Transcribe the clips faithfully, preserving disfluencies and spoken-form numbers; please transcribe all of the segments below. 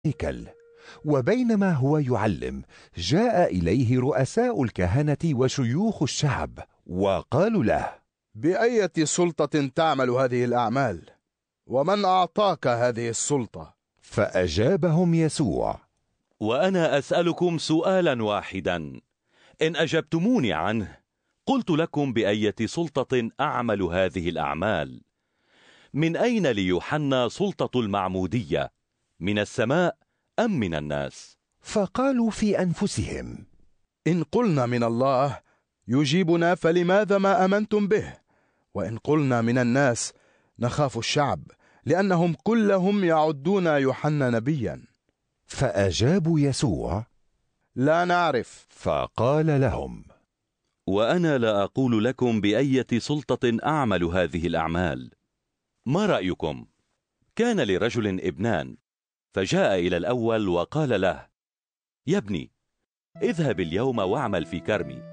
الهيكل. وبينما هو يعلم جاء إليه رؤساء الكهنة وشيوخ الشعب وقالوا له: بأية سلطة تعمل هذه الأعمال؟ ومن أعطاك هذه السلطة؟ فأجابهم يسوع: وأنا أسألكم سؤالا واحدا، إن أجبتموني عنه قلت لكم بأية سلطة أعمل هذه الأعمال. من أين ليوحنا سلطة المعمودية؟ من السماء أم من الناس؟ فقالوا في أنفسهم: إن قلنا من الله يجيبنا فلماذا ما أمنتم به؟ وإن قلنا من الناس نخاف الشعب، لأنهم كلهم يعدون يوحنا نبيا. فأجابوا يسوع: لا نعرف. فقال لهم: وأنا لا أقول لكم بأية سلطة أعمل هذه الأعمال. ما رأيكم؟ كان لرجل ابنان، فجاء إلى الأول وقال له: يا ابني، اذهب اليوم واعمل في كرمي.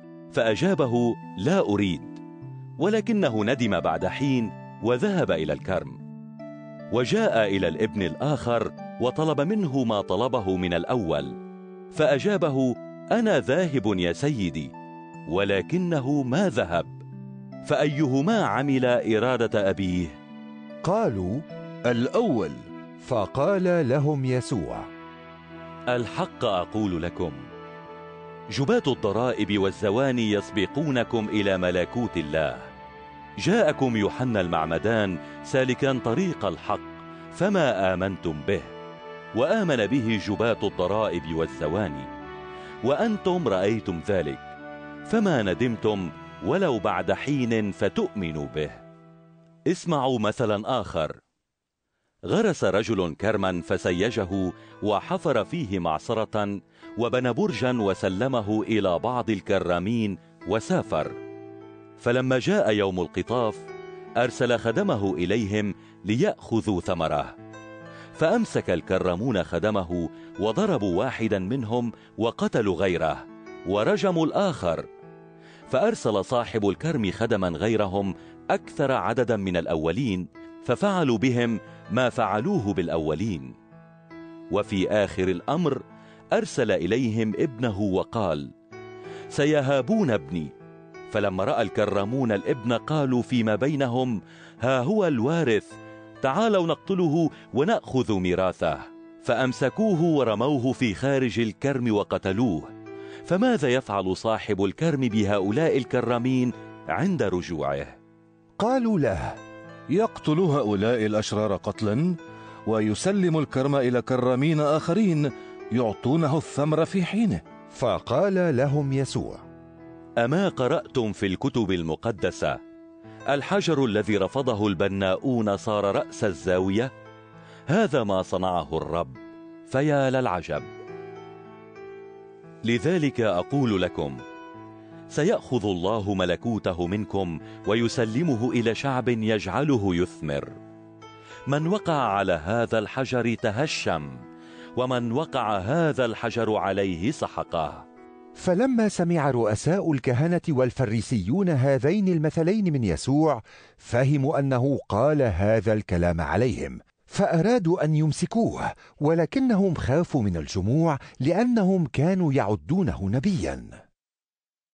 فأجابه: لا أريد. ولكنه ندم بعد حين وذهب إلى الكرم. وجاء إلى الابن الآخر وطلب منه ما طلبه من الأول. فأجابه: أنا ذاهب يا سيدي. ولكنه ما ذهب. فأيهما عمل إرادة أبيه؟ قالوا: الأول. فقال لهم يسوع: الحق أقول لكم، جباة الضرائب والزواني يسبقونكم إلى ملكوت الله. جاءكم يوحنا المعمدان سالكا طريق الحق، فما آمنتم به، وآمن به جباة الضرائب والزواني. وأنتم رأيتم ذلك، فما ندمتم ولو بعد حين فتؤمنوا به. اسمعوا مثلا آخر. غرس رجل كرما فسيجه وحفر فيه معصرة وبنى برجا وسلمه إلى بعض الكرامين وسافر. فلما جاء يوم القطاف أرسل خدمه إليهم ليأخذوا ثمره. فأمسك الكرامون خدمه وضربوا واحدا منهم وقتلوا غيره ورجموا الآخر. فأرسل صاحب الكرم خدما غيرهم أكثر عددا من الأولين، ففعلوا بهم ما فعلوه بالأولين. وفي آخر الأمر أرسل إليهم ابنه وقال: سيهابون ابني. فلما رأى الكرامون الابن قالوا فيما بينهم: ها هو الوارث، تعالوا نقتله ونأخذ ميراثه. فأمسكوه ورموه في خارج الكرم وقتلوه. فماذا يفعل صاحب الكرم بهؤلاء الكرامين عند رجوعه؟ قالوا له: يقتل هؤلاء الأشرار قتلا، ويسلم الكرم إلى كرامين آخرين يعطونه الثمر في حينه. فقال لهم يسوع: أما قرأتم في الكتب المقدسة الحجر الذي رفضه البناؤون صار رأس الزاوية؟ هذا ما صنعه الرب، فيا للعجب. لذلك أقول لكم، سيأخذ الله ملكوته منكم ويسلمه إلى شعب يجعله يثمر. من وقع على هذا الحجر تهشم، ومن وقع هذا الحجر عليه سحقه. فلما سمع رؤساء الكهنة والفريسيون هذين المثلين من يسوع فهموا أنه قال هذا الكلام عليهم، فأرادوا أن يمسكوه، ولكنهم خافوا من الجموع لأنهم كانوا يعدونه نبيا.